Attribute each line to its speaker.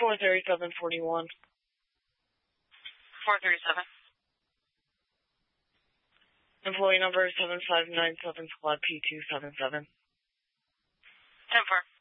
Speaker 1: 43741.
Speaker 2: 437.
Speaker 1: Employee number 7597 squad P277.
Speaker 2: 10-4.